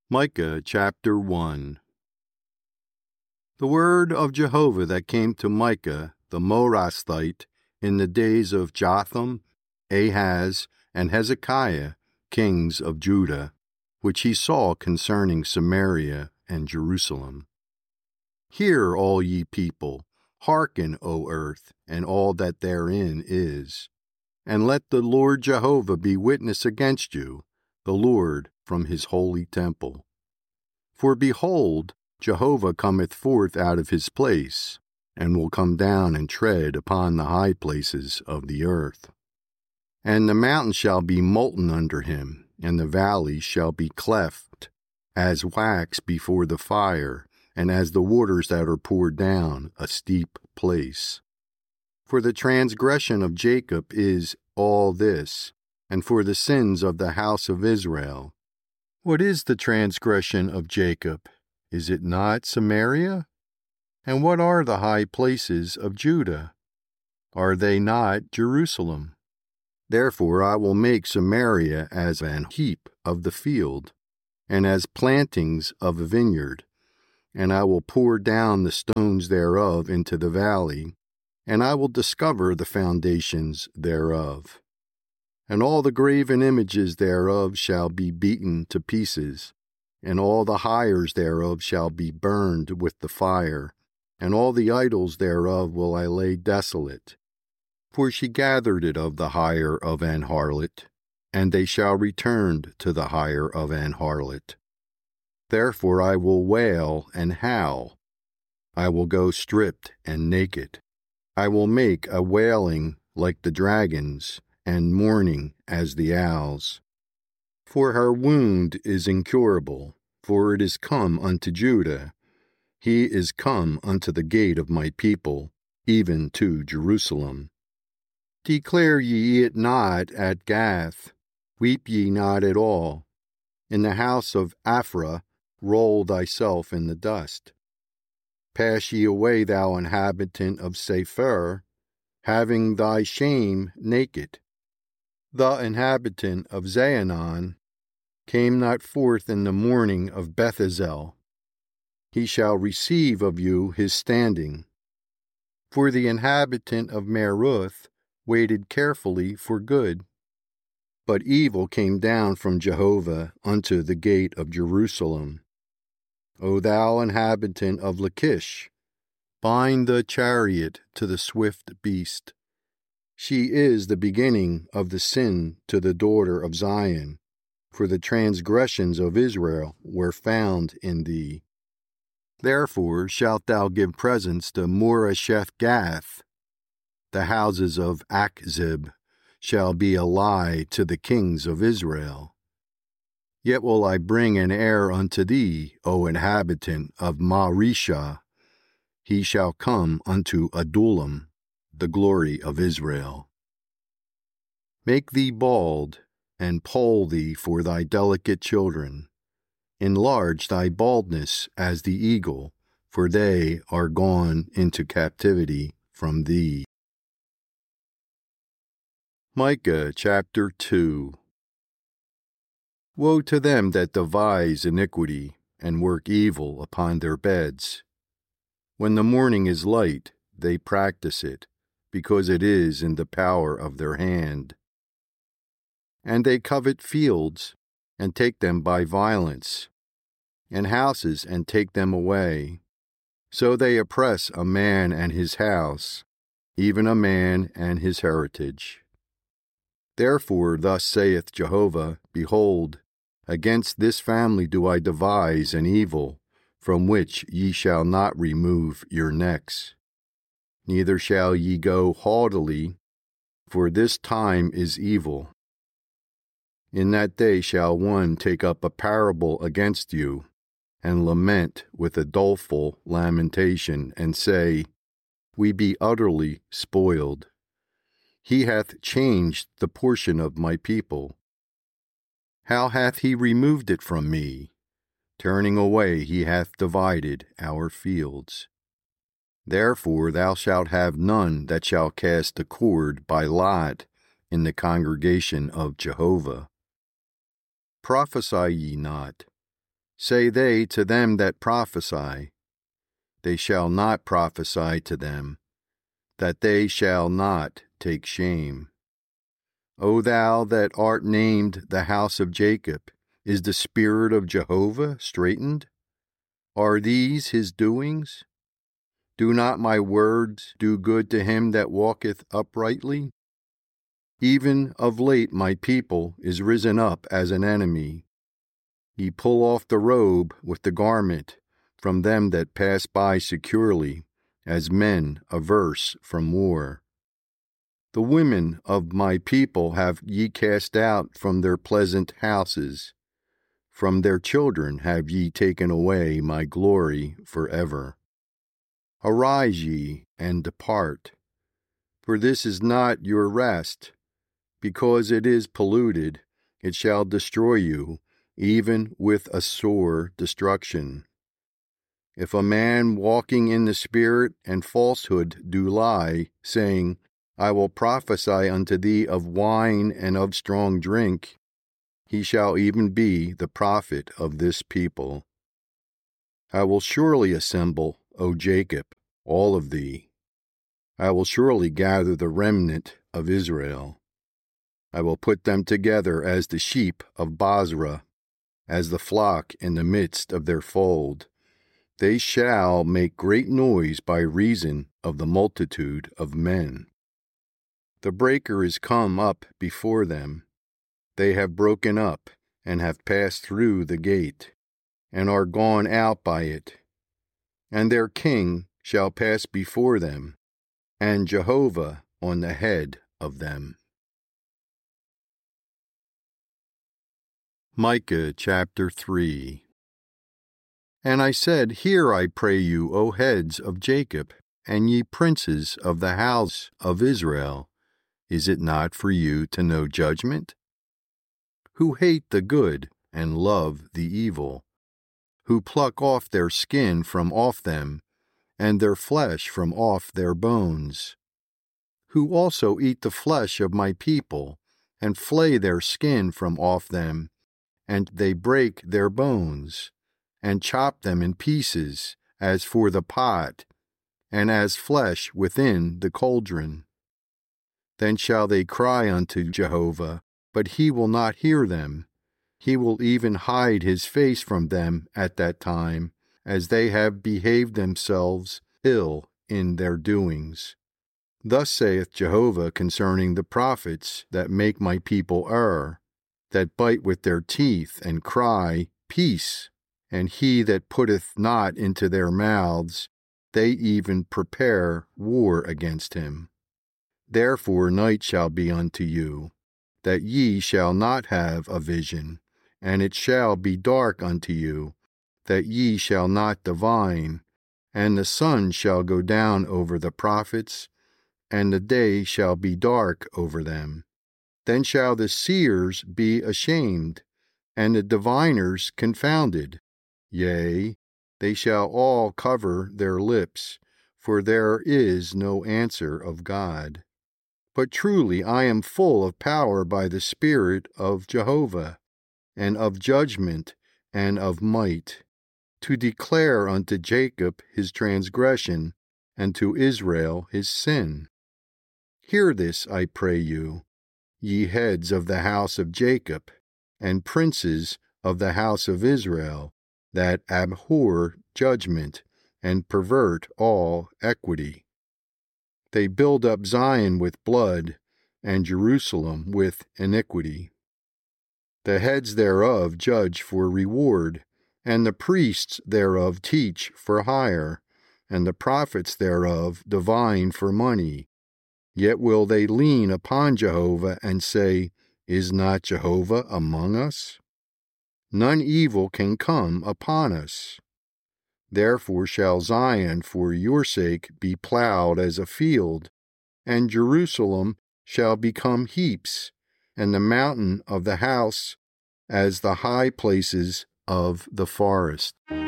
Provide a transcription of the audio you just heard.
Micah chapter 1. The word of Jehovah that came to Micah the Morasthite in the days of Jotham, Ahaz, and Hezekiah, kings of Judah, which he saw concerning Samaria and Jerusalem. Hear, all ye people, hearken, O earth, and all that therein is. And let the Lord Jehovah be witness against you, the Lord from his holy temple. For behold, Jehovah cometh forth out of his place, and will come down and tread upon the high places of the earth. And the mountains shall be molten under him, and the valleys shall be cleft, as wax before the fire, and as the waters that are poured down a steep place. For the transgression of Jacob is all this, and for the sins of the house of Israel. What is the transgression of Jacob? Is it not Samaria? And what are the high places of Judah? Are they not Jerusalem? Therefore I will make Samaria as an heap of the field, and as plantings of a vineyard, and I will pour down the stones thereof into the valley, and I will discover the foundations thereof. And all the graven images thereof shall be beaten to pieces, and all the hires thereof shall be burned with the fire, and all the idols thereof will I lay desolate. For she gathered it of the hire of an harlot, and they shall return to the hire of an harlot. Therefore I will wail and howl. I will go stripped and naked. I will make a wailing like the dragons, and mourning as the owls. For her wound is incurable, for it is come unto Judah. He is come unto the gate of my people, even to Jerusalem. Declare ye it not at Gath, weep ye not at all. In the house of Aphrah roll thyself in the dust. Pass ye away, thou inhabitant of Sepher, having thy shame naked. The inhabitant of Zaanan came not forth in the morning of Bethazel. He shall receive of you his standing. For the inhabitant of Meruth waited carefully for good. But evil came down from Jehovah unto the gate of Jerusalem. O thou inhabitant of Lachish, bind the chariot to the swift beast. She is the beginning of the sin to the daughter of Zion, for the transgressions of Israel were found in thee. Therefore shalt thou give presents to Moresheth Gath. The houses of Achzib shall be a lie to the kings of Israel. Yet will I bring an heir unto thee, O inhabitant of Mareshah. He shall come unto Adullam, the glory of Israel. Make thee bald, and poll thee for thy delicate children. Enlarge thy baldness as the eagle, for they are gone into captivity from thee. Micah chapter 2. Woe to them that devise iniquity, and work evil upon their beds. When the morning is light, they practice it, because it is in the power of their hand. And they covet fields, and take them by violence, and houses, and take them away. So they oppress a man and his house, even a man and his heritage. Therefore thus saith Jehovah, Behold, against this family do I devise an evil, from which ye shall not remove your necks. Neither shall ye go haughtily, for this time is evil. In that day shall one take up a parable against you, and lament with a doleful lamentation, and say, We be utterly spoiled. He hath changed the portion of my people. How hath he removed it from me? Turning away he hath divided our fields. Therefore thou shalt have none that shall cast a cord by lot in the congregation of Jehovah. Prophesy ye not, Say they to them that prophesy, they shall not prophesy to them, that they shall not take shame. O thou that art named the house of Jacob, is the spirit of Jehovah straitened? Are these his doings? Do not my words do good to him that walketh uprightly? Even of late my people is risen up as an enemy. Ye pull off the robe with the garment from them that pass by securely, as men averse from war. The women of my people have ye cast out from their pleasant houses. From their children have ye taken away my glory forever. Arise ye, and depart, for this is not your rest. Because it is polluted, it shall destroy you, even with a sore destruction. If a man walking in the Spirit and falsehood do lie, saying, I will prophesy unto thee of wine and of strong drink, he shall even be the prophet of this people. I will surely assemble, O Jacob, all of thee. I will surely gather the remnant of Israel. I will put them together as the sheep of Bozrah, as the flock in the midst of their fold. They shall make great noise by reason of the multitude of men. The breaker is come up before them. They have broken up, and have passed through the gate, and are gone out by it. And their king shall pass before them, and Jehovah on the head of them. Micah chapter 3. And I said, Hear, I pray you, O heads of Jacob, and ye princes of the house of Israel. Is it not for you to know judgment? Who hate the good and love the evil, who pluck off their skin from off them, and their flesh from off their bones, who also eat the flesh of my people, and flay their skin from off them, and they break their bones, and chop them in pieces, as for the pot, and as flesh within the cauldron. Then shall they cry unto Jehovah, but he will not hear them. He will even hide his face from them at that time, as they have behaved themselves ill in their doings. Thus saith Jehovah concerning the prophets that make my people err, that bite with their teeth and cry, Peace, and he that putteth not into their mouths, they even prepare war against him. Therefore night shall be unto you, that ye shall not have a vision, and it shall be dark unto you, that ye shall not divine, and the sun shall go down over the prophets, and the day shall be dark over them. Then shall the seers be ashamed, and the diviners confounded. Yea, they shall all cover their lips, for there is no answer of God. But truly I am full of power by the Spirit of Jehovah, and of judgment, and of might, to declare unto Jacob his transgression, and to Israel his sin. Hear this, I pray you, ye heads of the house of Jacob, and princes of the house of Israel, that abhor judgment, and pervert all equity. They build up Zion with blood, and Jerusalem with iniquity. The heads thereof judge for reward, and the priests thereof teach for hire, and the prophets thereof divine for money. Yet will they lean upon Jehovah and say, Is not Jehovah among us? None evil can come upon us. Therefore shall Zion for your sake be plowed as a field, and Jerusalem shall become heaps, and the mountain of the house as the high places of the forest.